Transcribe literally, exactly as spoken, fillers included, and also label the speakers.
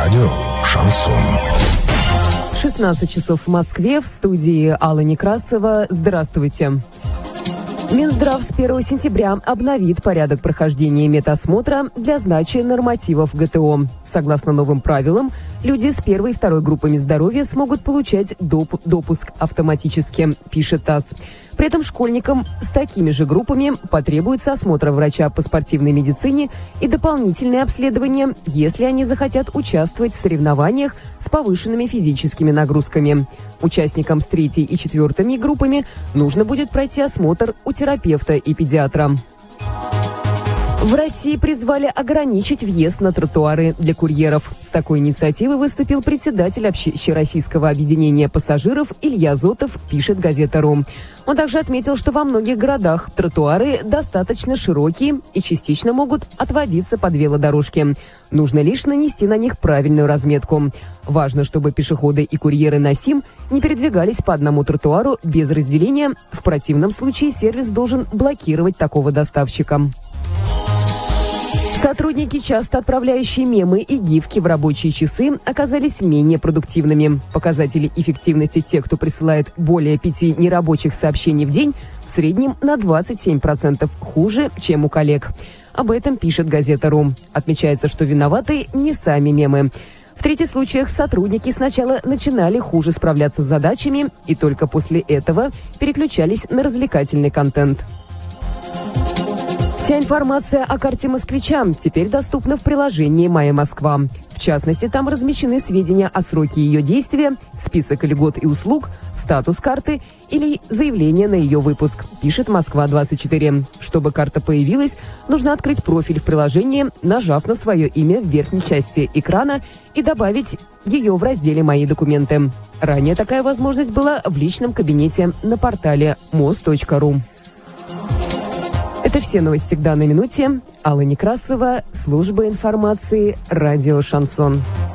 Speaker 1: Радио «Шансон».
Speaker 2: шестнадцать часов в Москве, в студии Алла Некрасова. Здравствуйте. Минздрав с первого сентября обновит порядок прохождения медосмотра для сдачи нормативов ГТО. Согласно новым правилам, люди с первой и второй группами здоровья смогут получать доп- допуск автоматически, пишет ТАСС. При этом школьникам с такими же группами потребуется осмотр врача по спортивной медицине и дополнительное обследование, если они захотят участвовать в соревнованиях с повышенными физическими нагрузками. Участникам с третьей и четвертыми группами нужно будет пройти осмотр у терапевта и педиатра. В России призвали ограничить въезд на тротуары для курьеров. С такой инициативой выступил председатель Общероссийского объединения пассажиров Илья Зотов, пишет газета «Ру». Он также отметил, что во многих городах тротуары достаточно широкие и частично могут отводиться под велодорожки. Нужно лишь нанести на них правильную разметку. Важно, чтобы пешеходы и курьеры на СИМ не передвигались по одному тротуару без разделения. В противном случае сервис должен блокировать такого доставщика. Сотрудники, часто отправляющие мемы и гифки в рабочие часы, оказались менее продуктивными. Показатели эффективности тех, кто присылает более пяти нерабочих сообщений в день, в среднем на двадцать семь процентов хуже, чем у коллег. Об этом пишет газета «Ру». Отмечается, что виноваты не сами мемы. В третьих случаях сотрудники сначала начинали хуже справляться с задачами и только после этого переключались на развлекательный контент. Вся информация о карте москвича теперь доступна в приложении «Моя Москва». В частности, там размещены сведения о сроке ее действия, список льгот и услуг, статус карты или заявление на ее выпуск, пишет Москва двадцать четыре. Чтобы карта появилась, нужно открыть профиль в приложении, нажав на свое имя в верхней части экрана и добавить ее в разделе «Мои документы». Ранее такая возможность была в личном кабинете на портале мост точка ру. Это все новости к данной минуте. Алла Некрасова, служба информации, радио «Шансон».